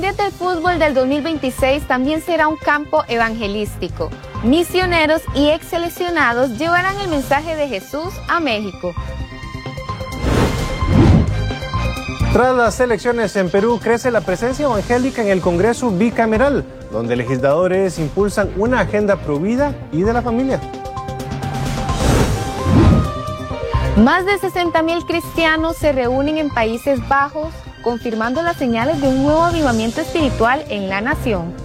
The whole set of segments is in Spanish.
Mundial del Fútbol del 2026 también será un campo evangelístico. Misioneros y ex seleccionados llevarán el mensaje de Jesús a México. Tras las elecciones en Perú, crece la presencia evangélica en el Congreso bicameral, donde legisladores impulsan una agenda pro vida y de la familia. Más de 60.000 cristianos se reúnen en Países Bajos, confirmando las señales de un nuevo avivamiento espiritual en la nación.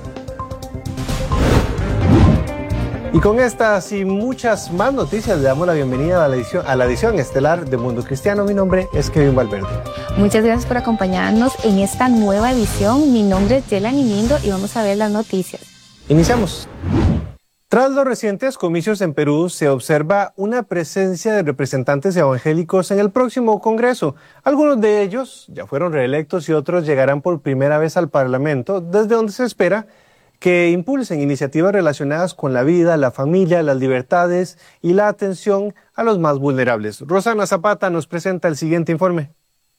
Y con estas y muchas más noticias le damos la bienvenida a la edición estelar de Mundo Cristiano. Mi nombre es Kevin Valverde. Muchas gracias por acompañarnos en esta nueva edición. Mi nombre es Yelani Lindo y vamos a ver las noticias. Iniciamos. Tras los recientes comicios en Perú, se observa una presencia de representantes evangélicos en el próximo Congreso. Algunos de ellos ya fueron reelectos y otros llegarán por primera vez al Parlamento, desde donde se espera que impulsen iniciativas relacionadas con la vida, la familia, las libertades y la atención a los más vulnerables. Rosana Zapata nos presenta el siguiente informe.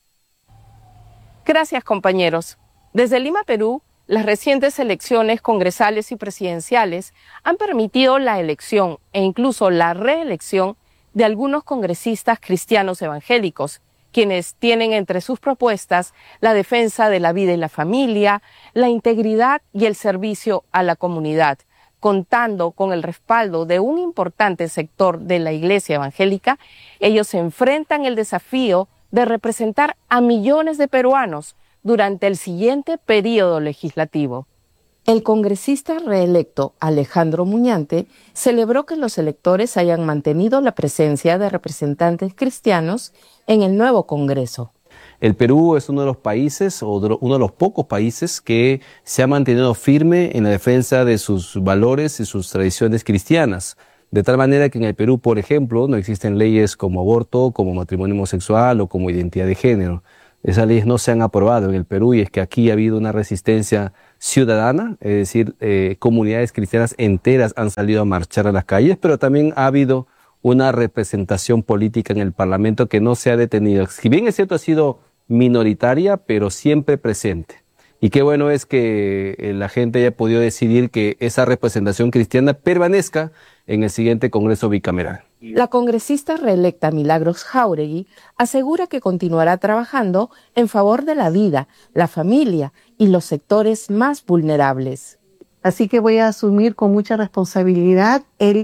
Gracias, compañeros. Desde Lima, Perú, las recientes elecciones congresales y presidenciales han permitido la elección e incluso la reelección de algunos congresistas cristianos evangélicos, quienes tienen entre sus propuestas la defensa de la vida y la familia, la integridad y el servicio a la comunidad, contando con el respaldo de un importante sector de la Iglesia evangélica. Ellos se enfrentan el desafío de representar a millones de peruanos durante el siguiente periodo legislativo. El congresista reelecto Alejandro Muñante celebró que los electores hayan mantenido la presencia de representantes cristianos en el nuevo Congreso. El Perú es uno de los países, o uno de los pocos países que se ha mantenido firme en la defensa de sus valores y sus tradiciones cristianas. De tal manera que en el Perú, por ejemplo, no existen leyes como aborto, como matrimonio homosexual o como identidad de género. Esas leyes no se han aprobado en el Perú y es que aquí ha habido una resistencia ciudadana, es decir, comunidades cristianas enteras han salido a marchar a las calles, pero también ha habido una representación política en el Parlamento que no se ha detenido. Si bien es cierto, ha sido minoritaria, pero siempre presente. Y qué bueno es que la gente haya podido decidir que esa representación cristiana permanezca en el siguiente Congreso bicameral. La congresista reelecta Milagros Jáuregui asegura que continuará trabajando en favor de la vida, la familia y los sectores más vulnerables. Así que voy a asumir con mucha responsabilidad el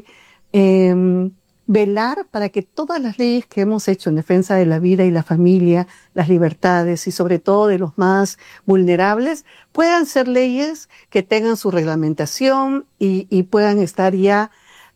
velar para que todas las leyes que hemos hecho en defensa de la vida y la familia, las libertades y sobre todo de los más vulnerables, puedan ser leyes que tengan su reglamentación y puedan estar ya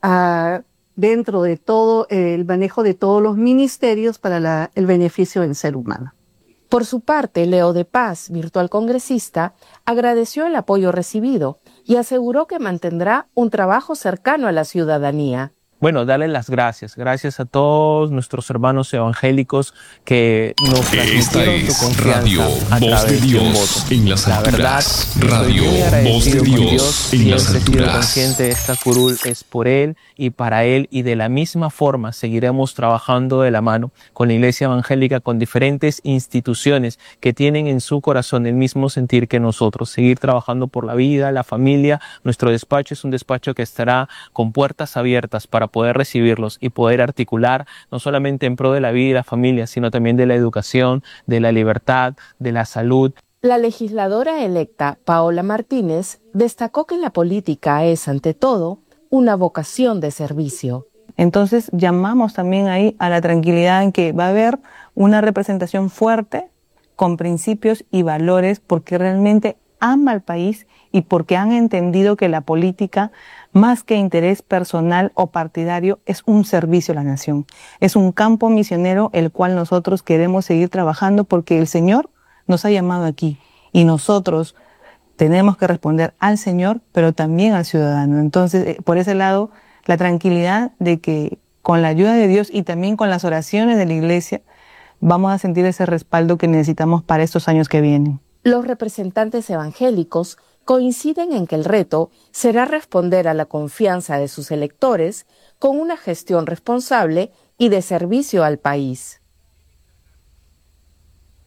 dentro de todo el manejo de todos los ministerios para el beneficio del ser humano. Por su parte, Leo de Paz, virtual congresista, agradeció el apoyo recibido y aseguró que mantendrá un trabajo cercano a la ciudadanía. Bueno, darle las gracias a todos nuestros hermanos evangélicos que nos transmitieron su confianza a través de un voto. En las La verdad, alturas, yo estoy Radio muy agradecido Voz de con Dios Dios, en las siempre he sido alturas. consciente de esta curul es por Él y para Él, y de la misma forma seguiremos trabajando de la mano con la Iglesia Evangélica, con diferentes instituciones que tienen en su corazón el mismo sentir que nosotros, seguir trabajando por la vida, la familia. Nuestro despacho es un despacho que estará con puertas abiertas para poder recibirlos y poder articular no solamente en pro de la vida y la familia, sino también de la educación, de la libertad, de la salud. La legisladora electa Paola Martínez destacó que la política es, ante todo, una vocación de servicio. Entonces llamamos también ahí a la tranquilidad en que va a haber una representación fuerte con principios y valores porque realmente ama al país y porque han entendido que la política, más que interés personal o partidario, es un servicio a la nación. Es un campo misionero el cual nosotros queremos seguir trabajando porque el Señor nos ha llamado aquí y nosotros tenemos que responder al Señor, pero también al ciudadano. Entonces, por ese lado, la tranquilidad de que con la ayuda de Dios y también con las oraciones de la Iglesia, vamos a sentir ese respaldo que necesitamos para estos años que vienen. Los representantes evangélicos coinciden en que el reto será responder a la confianza de sus electores con una gestión responsable y de servicio al país.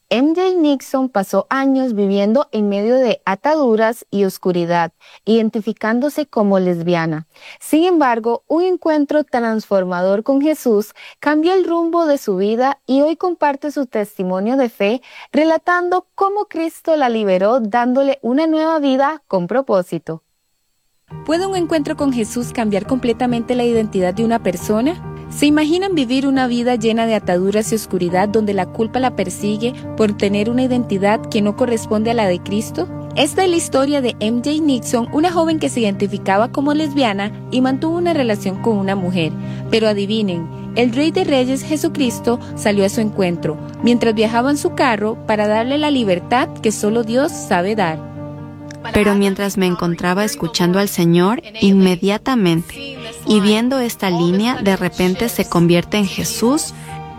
MJ Nixon pasó años viviendo en medio de ataduras y oscuridad, identificándose como lesbiana. Sin embargo, un encuentro transformador con Jesús cambió el rumbo de su vida y hoy comparte su testimonio de fe, relatando cómo Cristo la liberó, dándole una nueva vida con propósito. ¿Puede un encuentro con Jesús cambiar completamente la identidad de una persona? ¿Se imaginan vivir una vida llena de ataduras y oscuridad donde la culpa la persigue por tener una identidad que no corresponde a la de Cristo? Esta es la historia de MJ Nixon, una joven que se identificaba como lesbiana y mantuvo una relación con una mujer. Pero adivinen, el Rey de Reyes, Jesucristo, salió a su encuentro mientras viajaba en su carro para darle la libertad que solo Dios sabe dar. Pero mientras me encontraba escuchando al Señor, inmediatamente, y viendo esta línea, de repente se convierte en Jesús.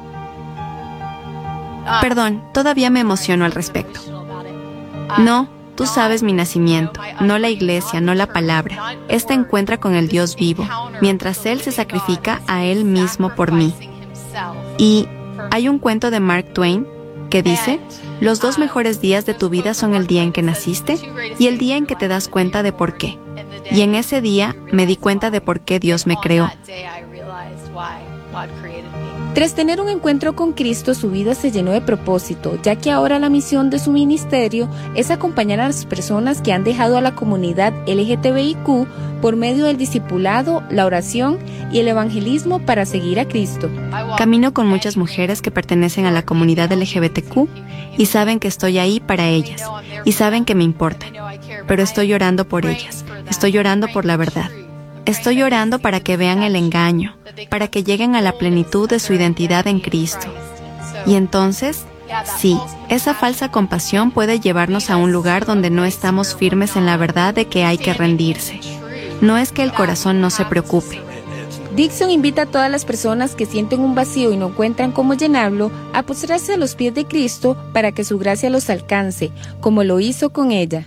Perdón, todavía me emociono al respecto. No, tú sabes mi nacimiento, no la iglesia, no la palabra. Esta encuentra con el Dios vivo, mientras Él se sacrifica a Él mismo por mí. Y hay un cuento de Mark Twain que dice: los 2 mejores días de tu vida son el día en que naciste y el día en que te das cuenta de por qué. Y en ese día me di cuenta de por qué Dios me creó. Tras tener un encuentro con Cristo, su vida se llenó de propósito, ya que ahora la misión de su ministerio es acompañar a las personas que han dejado a la comunidad LGTBIQ por medio del discipulado, la oración y el evangelismo para seguir a Cristo. Camino con muchas mujeres que pertenecen a la comunidad LGBTQ y saben que estoy ahí para ellas y saben que me importan, pero estoy orando por ellas, estoy orando por la verdad. Estoy orando para que vean el engaño, para que lleguen a la plenitud de su identidad en Cristo. Y entonces, sí, esa falsa compasión puede llevarnos a un lugar donde no estamos firmes en la verdad de que hay que rendirse. No es que el corazón no se preocupe. Dixon invita a todas las personas que sienten un vacío y no encuentran cómo llenarlo a postrarse a los pies de Cristo para que su gracia los alcance, como lo hizo con ella.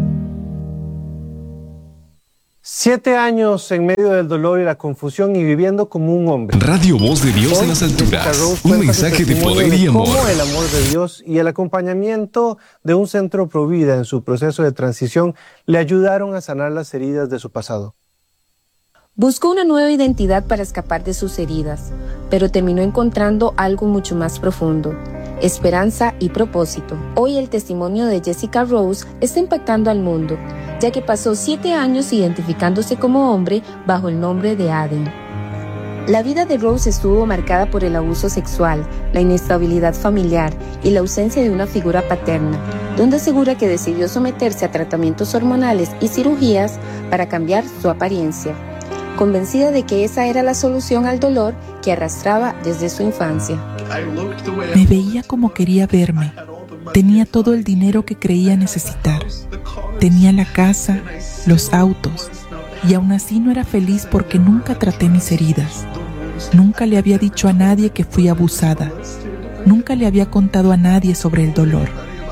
7 años en medio del dolor y la confusión y viviendo como un hombre. Radio Voz de Dios en las alturas. Un mensaje de poder y amor. Cómo el amor de Dios y el acompañamiento de un centro Provida en su proceso de transición le ayudaron a sanar las heridas de su pasado. Buscó una nueva identidad para escapar de sus heridas, pero terminó encontrando algo mucho más profundo: esperanza y propósito. Hoy el testimonio de Jessica Rose está impactando al mundo, ya que pasó 7 años identificándose como hombre bajo el nombre de Aden. La vida de Rose estuvo marcada por el abuso sexual, la inestabilidad familiar y la ausencia de una figura paterna, donde asegura que decidió someterse a tratamientos hormonales y cirugías para cambiar su apariencia, convencida de que esa era la solución al dolor que arrastraba desde su infancia. Me veía como quería verme. Tenía todo el dinero que creía necesitar. Tenía la casa, los autos, y aún así no era feliz porque nunca traté mis heridas. Nunca le había dicho a nadie que fui abusada. Nunca le había contado a nadie sobre el dolor.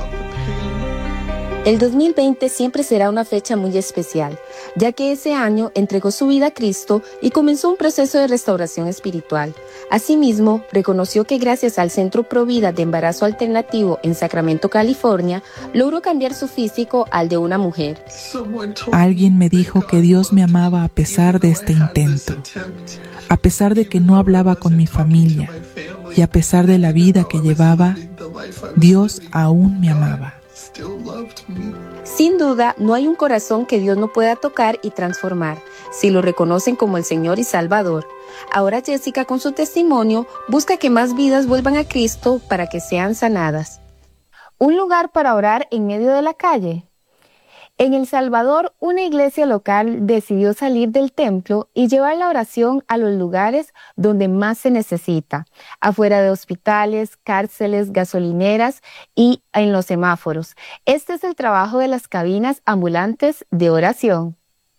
El 2020 siempre será una fecha muy especial, ya que ese año entregó su vida a Cristo y comenzó un proceso de restauración espiritual. Asimismo, reconoció que gracias al Centro Provida de Embarazo Alternativo en Sacramento, California, logró cambiar su físico al de una mujer. Alguien me dijo que Dios me amaba a pesar de este intento, a pesar de que no hablaba con mi familia y a pesar de la vida que llevaba, Dios aún me amaba. Sin duda, no hay un corazón que Dios no pueda tocar y transformar, si lo reconocen como el Señor y Salvador. Ahora Jessica, con su testimonio, busca que más vidas vuelvan a Cristo para que sean sanadas. ¿Un lugar para orar en medio de la calle? En El Salvador, una iglesia local decidió salir del templo y llevar la oración a los lugares donde más se necesita, afuera de hospitales, cárceles, gasolineras y en los semáforos. Este es el trabajo de las cabinas ambulantes de oración.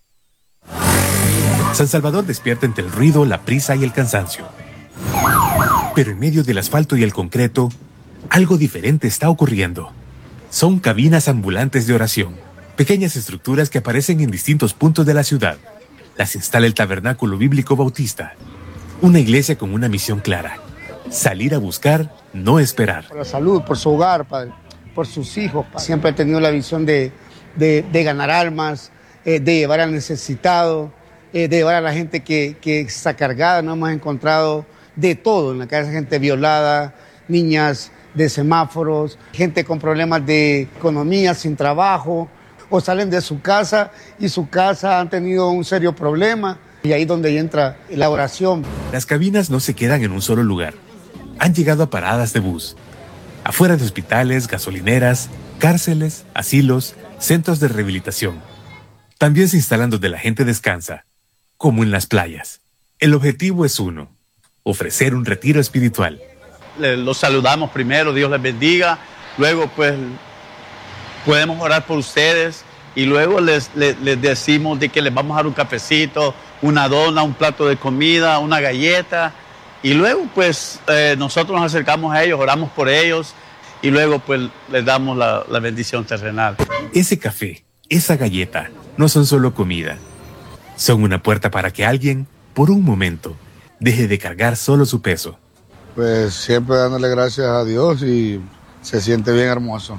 San Salvador despierta entre el ruido, la prisa y el cansancio. Pero en medio del asfalto y el concreto, algo diferente está ocurriendo. Son cabinas ambulantes de oración. Pequeñas estructuras que aparecen en distintos puntos de la ciudad. Las instala el Tabernáculo Bíblico Bautista, una iglesia con una misión clara: Salir a buscar, no esperar. Por la salud, por su hogar, padre, por sus hijos. Siempre he tenido la visión de ganar almas, de llevar al necesitado, de llevar a la gente que está cargada. No hemos encontrado de todo en la calle, gente violada, niñas de semáforos, gente con problemas de economía, sin trabajo, o salen de su casa y su casa han tenido un serio problema. Y ahí es donde entra la oración. Las cabinas no se quedan en un solo lugar. Han llegado a paradas de bus, afuera de hospitales, gasolineras, cárceles, asilos, centros de rehabilitación. También se instalan donde la gente descansa, como en las playas. El objetivo es uno: ofrecer un retiro espiritual. Los saludamos primero, Dios les bendiga, luego pues podemos orar por ustedes y luego les decimos de que les vamos a dar un cafecito, una dona, un plato de comida, una galleta. Y luego, pues, nosotros nos acercamos a ellos, oramos por ellos y luego, pues, les damos la bendición terrenal. Ese café, esa galleta, no son solo comida. Son una puerta para que alguien, por un momento, deje de cargar solo su peso. Pues siempre dándole gracias a Dios y se siente bien hermoso.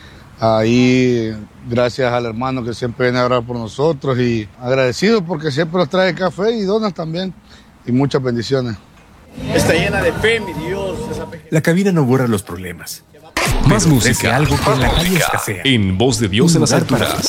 Ahí, gracias al hermano que siempre viene a orar por nosotros y agradecido porque siempre nos trae café y donas también y muchas bendiciones. Está llena de fe, mi Dios. La cabina no borra los problemas. Más música, algo que en la calle escasea. En Voz de Dios en las alturas.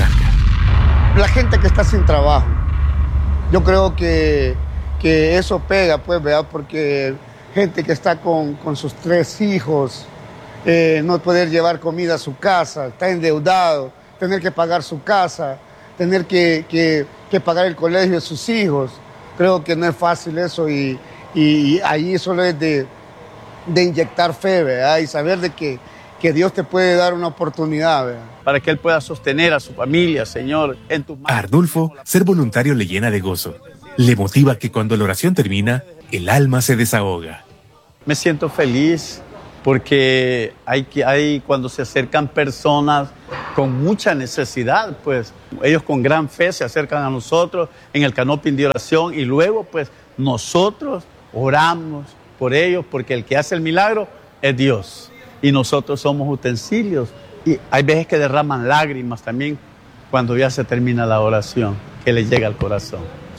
La gente que está sin trabajo, yo creo que eso pega, pues, ¿verdad? Porque gente que está con sus 3 hijos, no poder llevar comida a su casa, está endeudado, tener que pagar su casa, tener que pagar el colegio de sus hijos. Creo que no es fácil eso y ahí solo es de inyectar fe, ¿verdad? Y saber de que Dios te puede dar una oportunidad, ¿verdad? Para que Él pueda sostener a su familia, Señor, en tus manos. A Arnulfo, ser voluntario le llena de gozo. Le motiva que cuando la oración termina, el alma se desahoga. Me siento feliz porque cuando se acercan personas con mucha necesidad, pues ellos con gran fe se acercan a nosotros en el canopy de oración y luego pues nosotros oramos por ellos porque el que hace el milagro es Dios y nosotros somos utensilios y hay veces que derraman lágrimas también cuando ya se termina la oración, que les llega al corazón.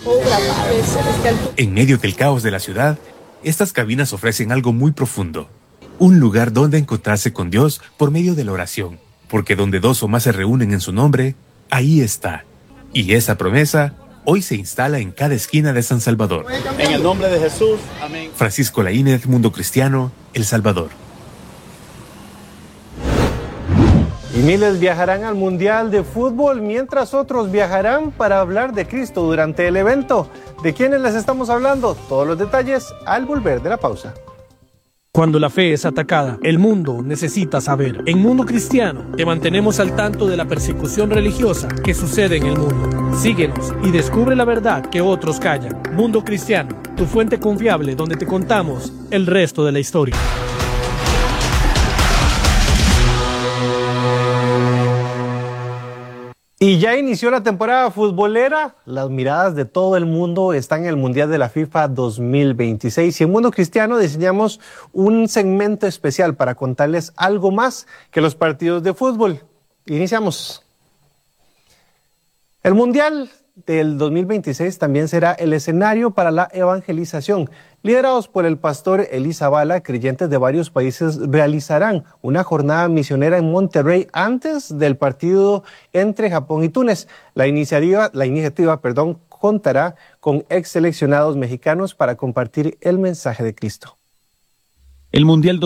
En medio del caos de la ciudad, estas cabinas ofrecen algo muy profundo. Un lugar donde encontrarse con Dios por medio de la oración. Porque donde 2 o más se reúnen en su nombre, ahí está. Y esa promesa hoy se instala en cada esquina de San Salvador. En el nombre de Jesús, amén. Francisco Laínez, Mundo Cristiano, El Salvador. Y miles viajarán al Mundial de Fútbol, mientras otros viajarán para hablar de Cristo durante el evento. ¿De quiénes les estamos hablando? Todos los detalles al volver de la pausa. Cuando la fe es atacada, el mundo necesita saber. En Mundo Cristiano te mantenemos al tanto de la persecución religiosa que sucede en el mundo. Síguenos y descubre la verdad que otros callan. Mundo Cristiano, tu fuente confiable donde te contamos el resto de la historia. Y ya inició la temporada futbolera. Las miradas de todo el mundo están en el Mundial de la FIFA 2026. Y en Mundo Cristiano diseñamos un segmento especial para contarles algo más que los partidos de fútbol. Iniciamos. El Mundial del 2026 también será el escenario para la evangelización. Liderados por el pastor Eli Zavala, creyentes de varios países realizarán una jornada misionera en Monterrey antes del partido entre Japón y Túnez. La iniciativa, contará con ex seleccionados mexicanos para compartir el mensaje de Cristo. El Mundial